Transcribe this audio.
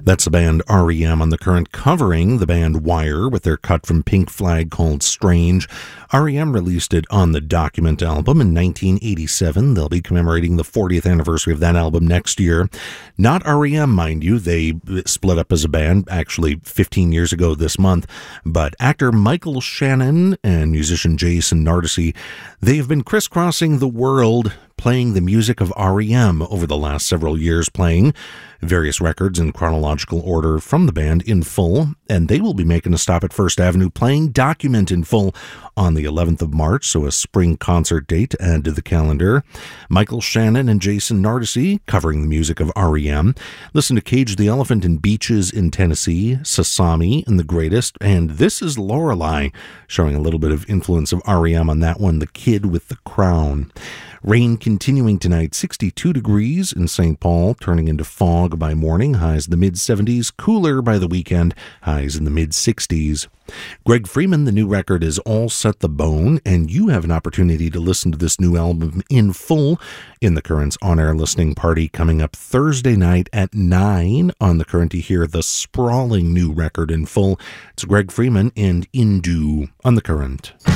That's the band REM on The Current, covering the band Wire with their cut from Pink Flag called Strange. REM released it on the Document album in 1987. They'll be commemorating the 40th anniversary of that album next year. Not REM, mind you. They split up as a band actually 15 years ago this month. But actor Michael Shannon and musician Jason Nardessi, they have been crisscrossing the world playing the music of REM over the last several years, playing various records in chronological order from the band in full, and they will be making a stop at First Avenue playing Document in full on the 11th of March, so a spring concert date to add to the calendar. Michael Shannon and Jason Nardessi covering the music of REM. Listen to Cage the Elephant and Beaches in Tennessee, Sasami and The Greatest, and This Is Lorelei, showing a little bit of influence of REM on that one, The Kid with the Crown. Rain continuing tonight, 62 degrees in St. Paul, turning into fog by morning, highs in the mid-70s, cooler by the weekend, highs in the mid-60s. Greg Freeman, the new record is All Set the Bone, and you have an opportunity to listen to this new album in full in The Current's on-air listening party coming up Thursday night at 9 on The Current to hear the sprawling new record in full. It's Greg Freeman and Indu on The Current.